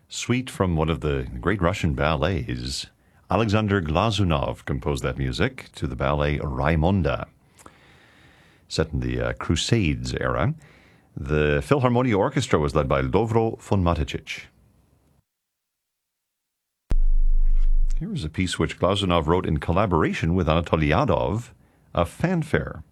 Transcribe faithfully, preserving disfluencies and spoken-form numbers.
Suite from one of the great Russian ballets. Alexander Glazunov composed that music to the ballet Raimonda, set in the uh, Crusades era. The Philharmonia Orchestra was led by Lovro von Matetic. Here is a piece which Glazunov wrote in collaboration with Anatoly Yadov, a fanfare.